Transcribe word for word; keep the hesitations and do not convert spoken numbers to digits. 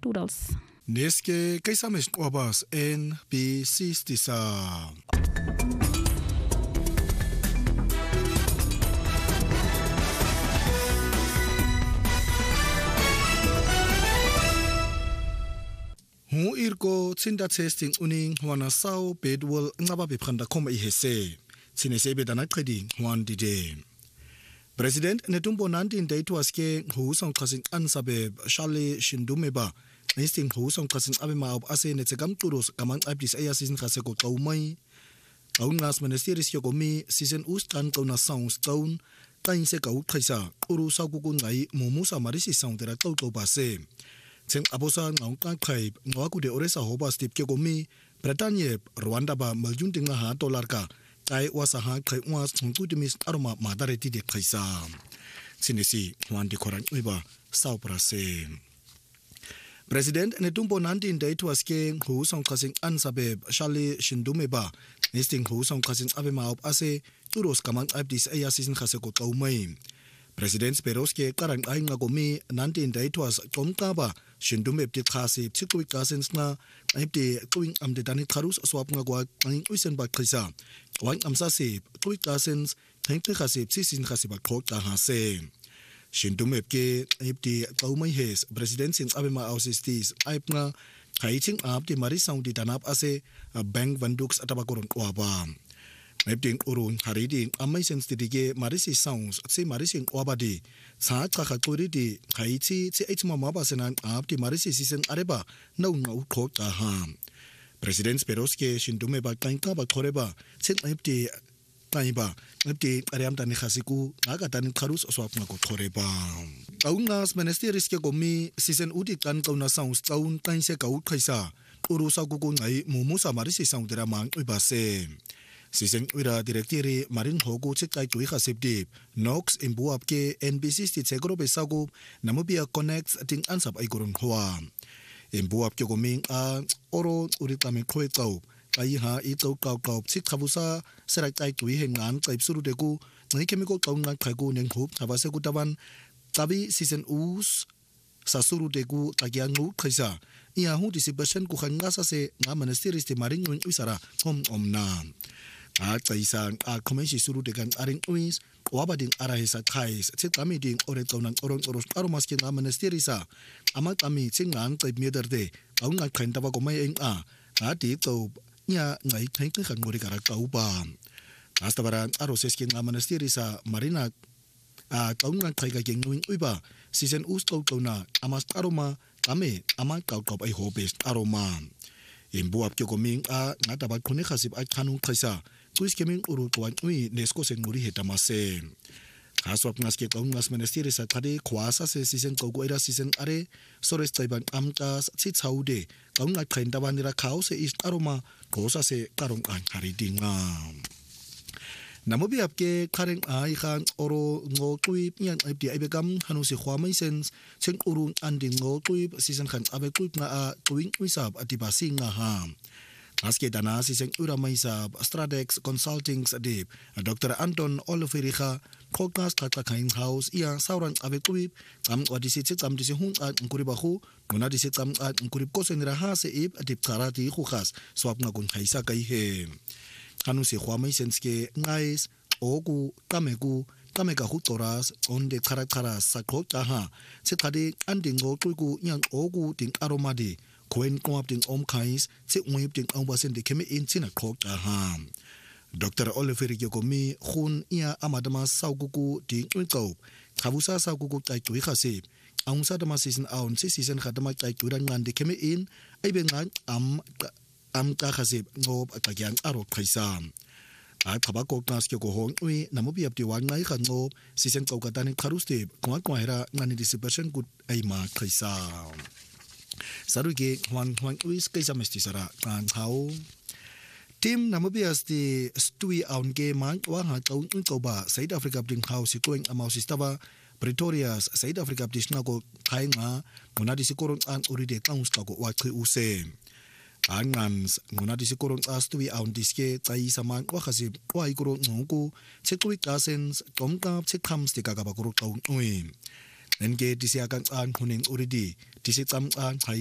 Doodles. Neske kaisamesh kwabas N B C stisa. Hu irko tsinda testing uning wana sao bedwell ngaba bephanda khoma ihese. Tsine sebe dana qhedi one dide. President Netumbo Nandi Ndayitwa waske hu song khasing ansabeb Shale Shindumeba. Nesting hu song khasing abema ob ase netsekam turos kamang abdis aya season khase ko qawmai. Qawngas ministeri syokomi season ustran qawna songs qawn qain se ka uqhisa uru sa ku kungai mumusa marisi sound dera qawqo base. Tseng abosa ngaung qaqhaib ngaku de oresa hoba step ke komi Britanye Rwanda ba maljun tinga ha dollar ka kai wasa ha khai was ngku dimis aroma madareti de khaisa sinesi wandi khorang iba South Prase. President Netumbo Nandi Ndayitwa waske hu song khasing ansabeb Shale Shindumeba nesting hu song khasing abema op ase turos kamang abdis aya season khase ko qawmai. President Speroske karang ai ngakomi Nandi Ndayitwa qomqaba Shindumeb ti khasi tsikwi kasens na aipte kwing amde dani kharus swap ngakwa ngin uisen ba khisa wang amsa se twi kasens thengte khasi sisin khasi ba khok ta ha se Shindumeb ke aipte qawmai hes president sin abema ausistis aipna khaiching up ti mari sound di danap ase bank vandux atabakoron kwaba Mepting urun haridi amai sensitive marisi sounds se marisi obadi sa kha khuri di khaichi che hma ma ba senan apti marisi season areba no no khok ta ha President Speroske Shindumeba kainka ba khoreba sen apti kaiba apti ariam tani khasiku aga tani kharus swap ngako khoreba aungas ministeri ske komi season udi kan kauna sounds taun tain se ka u khaisa uru sa ku ku ngai mumusa marisi sound dera mang ibase Season uira directiri marin hogo chikai tui khasipdi Nox imbuap ke N B C sti tsegro besago Namibia Connects ting ansap ai gorun hwa imbuap ke goming a oro uritame khoi kau ai ha i tau kau kau chik khabusa serai kai tui hengan kaip suru deku ngai chemical kaunga khagu neng hup thabase gutaban tabi season us sasuru deku tagiangu khaisa ia hu disibashan ku khanga sa se nga ministeri sti marin ngun usara om omna a tsaisa a khomeshi suru de kan aring uis wabading arahisa khais chitami ding ore tonang orong oros aromas ke nga ministeri sa ama kami chingang kai mederde aunga khain tawa ko mai eng a a ti to nya ngai thain kan ngori kara kau ba astabara aroses ke nga ministeri sa marina a kaunga khai ka geng nuing uiba season us to tona amas aroma ame ama kau kau ai hobes aroma imbuap ke koming a ngata ba khone khasip a khanu khaisa Kuis keming uru tuan ui nesko seng muri hetamase. Haswap ngas ke kaung ngas ministeri sa tadi kuasa se season kau guaira season are sores taiban amtas si chaude kaung ngat kain dawan nira kau se is aroma kosa se karong an haridinga. Namibia ke kareng ai khan oro ngo tui pian aipti aibegam hanu si khwamai sens seng urun anding ngo tui season khan abe tui na a tuing wisab atibasi nga ha. Aske dana si seng ura maisa Stradex Consulting Adib Doctor Anton Olofericha Kokas Kata Kain House ia sauran avekui am odisi tsam disi hun at nkuribahu muna disi tsam at nkurib ko senira ha se ib adib karati khukas swap nga kun khaisa kai he kanu si khwamai senske ngais ogu kamegu kameka hutoras onde karakara sakho ta ha se thadi andingo tuiku nyang ogu ting aromadi Kwen kwap ting om kais se ngwip ting ang basen de kemi in sina khok ta ha Doctor Oliver Yokomi khun ia amadama sauguku ting unko khabusa sauguku tai tui khase ang sa dama season aun si season khadama tai tui ran ngan de kemi in ai be ngan am am ka khase ngob atagyang aro khaisa a thabako klas ke ko hong ui Namibia ti wan ngai khan ngob season ko ka tan kharuste kwa kwa hera ngani dispersion good ai ma khaisa Saruge Juan Juan Uis kaisa mestisara kan hau Team Namibia sti stui aun ge man wa ha kaun un ko ba South Africa ding house going amau sistaba Pretoria South Africa dishna ko khainga monadi sikoron an uride kaus ka ko wa chi use angans monadi sikoron astui aun diske tai saman wa khasi wa ikoro ngoku chekui kasens tomka chekham stika ka ba ko kaun ui nenge disiakan an huning uridi disi tam an